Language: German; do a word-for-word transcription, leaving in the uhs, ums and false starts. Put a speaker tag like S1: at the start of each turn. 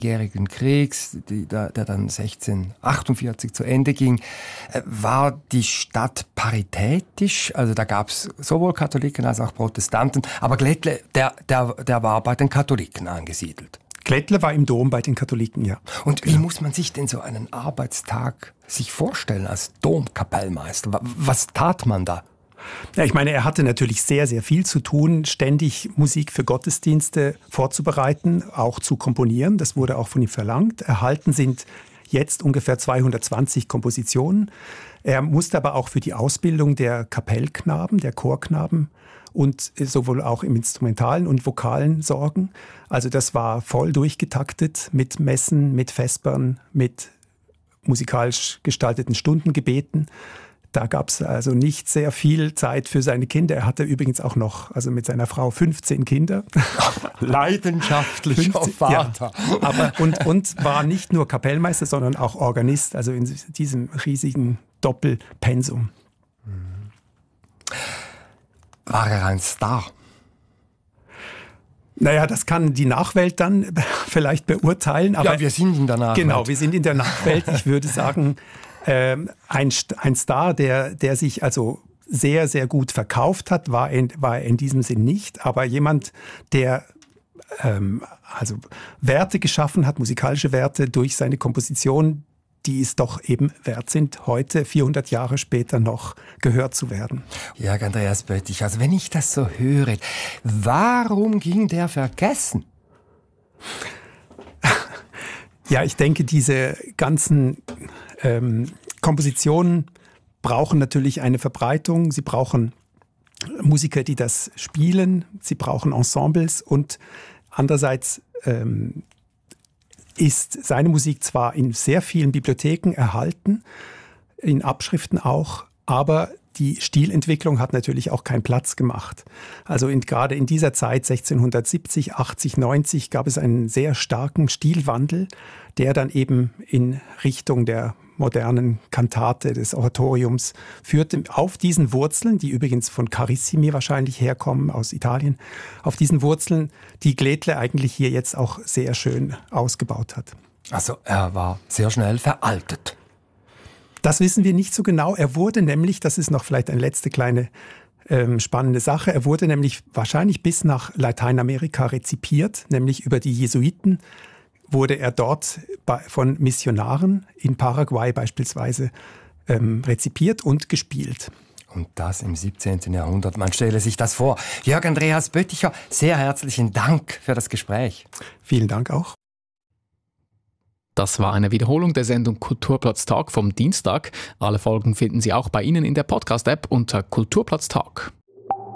S1: Jährigen Kriegs, die, der, der dann sechzehnhundertachtundvierzig zu Ende ging, war die Stadt paritätisch. Also da gab es sowohl Katholiken als auch Protestanten. Aber Glättle, der, der, der war bei den Katholiken angesiedelt.
S2: Glättle war im Dom bei den Katholiken, ja.
S1: Und wie ja. muss man sich denn so einen Arbeitstag sich vorstellen als Domkapellmeister? Was tat man da?
S2: Ja, ich meine, er hatte natürlich sehr, sehr viel zu tun, ständig Musik für Gottesdienste vorzubereiten, auch zu komponieren. Das wurde auch von ihm verlangt. Erhalten sind jetzt ungefähr zweihundertzwanzig Kompositionen. Er musste aber auch für die Ausbildung der Kapellknaben, der Chorknaben und sowohl auch im Instrumentalen und Vokalen sorgen. Also das war voll durchgetaktet mit Messen, mit Vespern, mit musikalisch gestalteten Stundengebeten. Da gab es also nicht sehr viel Zeit für seine Kinder. Er hatte übrigens auch noch, also mit seiner Frau, fünfzehn Kinder.
S1: Leidenschaftlicher Vater.
S2: Ja, aber, und, und war nicht nur Kapellmeister, sondern auch Organist, also in diesem riesigen Doppelpensum.
S1: War er ein Star?
S2: Naja, das kann die Nachwelt dann vielleicht beurteilen. Aber
S1: ja, wir sind in der Nachwelt.
S2: Genau, wir sind in der Nachwelt. Ich würde sagen, ähm, ein, ein Star, der, der sich also sehr, sehr gut verkauft hat, war in, war in diesem Sinn nicht. Aber jemand, der ähm, also Werte geschaffen hat, musikalische Werte durch seine Komposition, die es doch eben wert sind, heute, vierhundert Jahre später noch gehört zu werden.
S1: Jörg Andreas Böttich, also wenn ich das so höre, warum ging der vergessen?
S2: Ja, ich denke, diese ganzen ähm, Kompositionen brauchen natürlich eine Verbreitung. Sie brauchen Musiker, die das spielen. Sie brauchen Ensembles. Und andererseits ähm, ist seine Musik zwar in sehr vielen Bibliotheken erhalten, in Abschriften auch, aber die Stilentwicklung hat natürlich auch keinen Platz gemacht. Also in, gerade in dieser Zeit, sechzehnhundertsiebzig, achtzig, neunzig, gab es einen sehr starken Stilwandel, der dann eben in Richtung der modernen Kantate, des Oratoriums führte. Auf diesen Wurzeln, die übrigens von Carissimi wahrscheinlich herkommen, aus Italien, auf diesen Wurzeln, die Glättle eigentlich hier jetzt auch sehr schön ausgebaut hat.
S1: Also er war sehr schnell veraltet.
S2: Das wissen wir nicht so genau. Er wurde nämlich, das ist noch vielleicht eine letzte kleine ähm, spannende Sache, er wurde nämlich wahrscheinlich bis nach Lateinamerika rezipiert, nämlich über die Jesuiten wurde er dort bei, von Missionaren in Paraguay beispielsweise ähm, rezipiert und gespielt.
S1: Und das im siebzehnten Jahrhundert, man stelle sich das vor. Jörg Andreas Bötticher, sehr herzlichen Dank für das Gespräch.
S2: Vielen Dank auch.
S3: Das war eine Wiederholung der Sendung Kulturplatz Talk vom Dienstag. Alle Folgen finden Sie auch bei Ihnen in der Podcast-App unter Kulturplatz Talk.